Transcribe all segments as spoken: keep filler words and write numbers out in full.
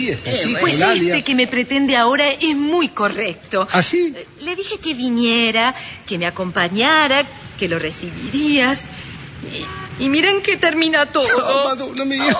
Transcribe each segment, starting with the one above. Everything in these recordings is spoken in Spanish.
Eh, pues este que me pretende ahora es muy correcto. ¿Ah, sí? Le dije que viniera, que me acompañara, que lo recibirías. Y, y miren que termina todo. Oh, Madonna mía.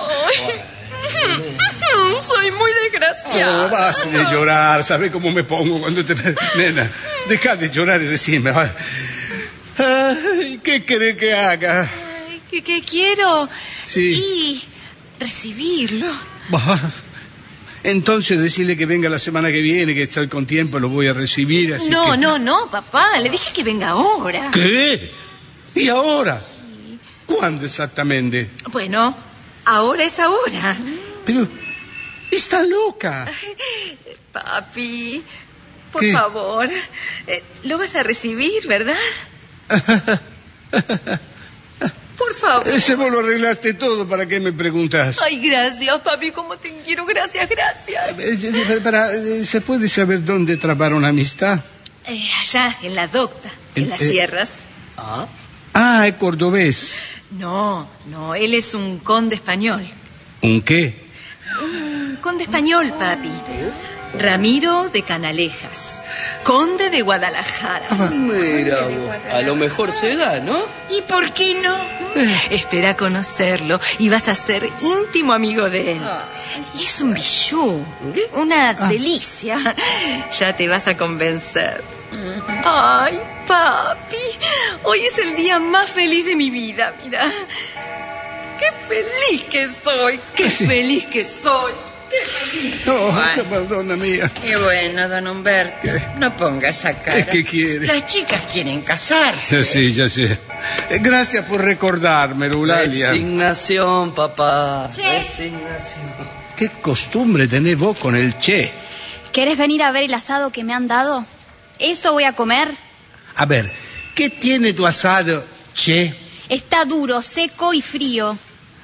Soy muy desgraciada. Oh, basta de llorar. ¿Sabe cómo me pongo cuando te... Nena, deja de llorar y decime. Ay, ¿qué querés que haga? Ay, ¿qué, qué quiero? Sí. Y recibirlo. Bah. Entonces decirle que venga la semana que viene, que estoy con tiempo, lo voy a recibir. Así no, que... no, no, papá. Le dije que venga ahora. ¿Qué? ¿Y ahora? Sí. ¿Cuándo exactamente? Bueno, ahora es ahora. Pero está loca. Papi, por ¿Qué? favor, eh, lo vas a recibir, ¿verdad? Por favor. Ese vos lo arreglaste todo, ¿para qué me preguntas? Ay, gracias, papi, cómo te quiero, gracias, gracias. Eh, para, ¿Se puede saber dónde trabaron amistad? Eh, allá, en la docta, en, en las eh, sierras. Ah, ah, es cordobés. No, no, él es un conde español. ¿Un qué? Un conde español, papi. Ramiro de Canalejas, conde de Guadalajara. Ah, mira, vos, a lo mejor se da, ¿no? ¿Y por qué no? Eh. Espera conocerlo y vas a ser íntimo amigo de él. Ah. Es un bijú, una ah. delicia. Ya te vas a convencer. Ay, papi, hoy es el día más feliz de mi vida, mira. Qué feliz que soy, qué feliz que soy. No, bueno. Perdona mía. Qué bueno, don Humberto. ¿Qué? No ponga esa cara. ¿Qué quiere? Las chicas quieren casarse. Sí, ya sé. Gracias por recordármelo, Eulalia. Resignación, papá. Che. Resignación. ¿Qué costumbre tenés vos con el che? ¿Querés venir a ver el asado que me han dado? ¿Eso voy a comer? A ver, ¿qué tiene tu asado, che? Está duro, seco y frío.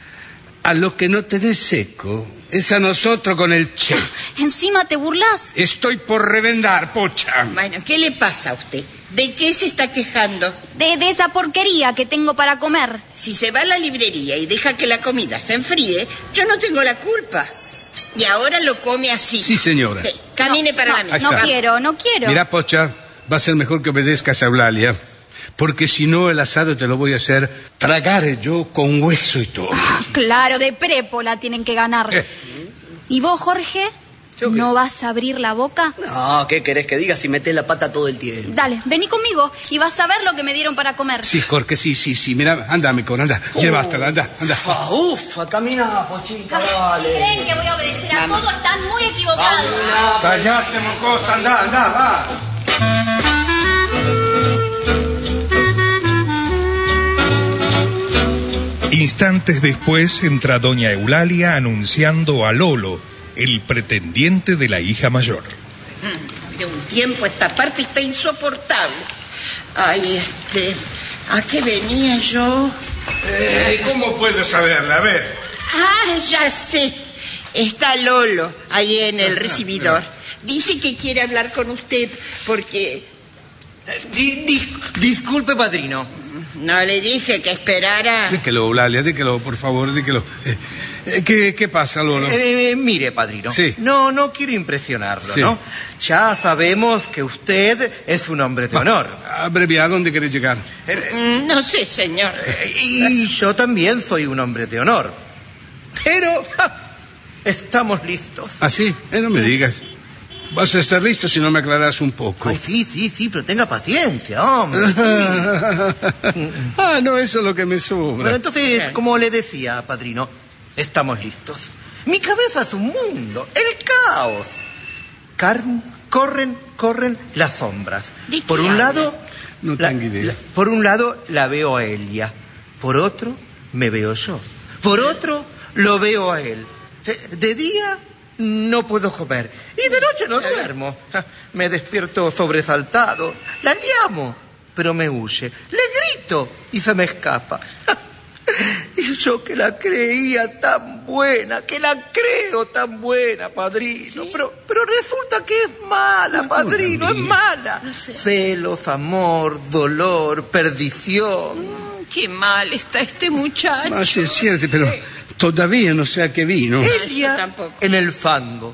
A lo que no tenés seco es a nosotros con el che. ¿Encima te burlas? Estoy por revendar, pocha. Bueno, ¿qué le pasa a usted? ¿De qué se está quejando? De, de esa porquería que tengo para comer. Si se va a la librería y deja que la comida se enfríe, yo no tengo la culpa. Y ahora lo come así. Sí, señora. Sí, camine no, para no, la mesa. No quiero, no quiero. Mira, pocha, va a ser mejor que obedezcas a Eulalia. Porque si no, el asado te lo voy a hacer tragar yo con hueso y todo. Ah, claro, de prépola tienen que ganar. Eh. ¿Y vos, Jorge? ¿No vas a abrir la boca? No, ¿qué querés que diga si metés la pata todo el tiempo? Dale, vení conmigo y vas a ver lo que me dieron para comer. Sí, Jorge, sí, sí, sí. Mira, anda, Micón, anda. Uh, Llévatela, anda, anda. Uh, ufa, camina, pochita, vale. Si creen que voy a obedecer a todo, están muy equivocados. Callate, mocosa, anda, anda, va. Instantes después entra doña Eulalia anunciando a Lolo, el pretendiente de la hija mayor. De un tiempo esta parte está insoportable. Ay, este... ¿A qué venía yo? Eh, ¿Cómo puedo saberla? A ver. Ah, ya sé. Está Lolo ahí en el recibidor. Dice que quiere hablar con usted porque... Di, di, disculpe, padrino. No le dije que esperara. Díquelo, Eulalia, díquelo, por favor, díquelo. Eh, ¿qué, ¿Qué pasa, Lolo? Eh, eh, mire, padrino. Sí. No, no quiero impresionarlo, sí. ¿no? Ya sabemos que usted es un hombre de Va, honor. Abreviado, ¿dónde querés llegar? Eh, no sé, señor. Eh, y yo también soy un hombre de honor. Pero ja, estamos listos. ¿Ah, sí? Eh, no me digas. Vas a estar listo si no me aclaras un poco. Ay, sí, sí, sí, pero tenga paciencia, hombre. Ah, no, eso es lo que me sobra. Bueno, entonces, como le decía, padrino, estamos listos. Mi cabeza es un mundo, el caos. Car corren, corren las sombras. Por un lado... No tengo idea. La, por un lado, la veo a Elia. Por otro, me veo yo. Por otro, lo veo a él. De día... no puedo comer. Y de noche no duermo. Me despierto sobresaltado. La llamo, pero me huye. Le grito y se me escapa. Y yo que la creía tan buena, que la creo tan buena, padrino. ¿Sí? Pero, pero resulta que es mala, padrino, es mala. No sé. Celos, amor, dolor, perdición. Mm, qué mal está este muchacho. No, sí es cierto, pero... todavía no sé a qué vino. Elia en el fango.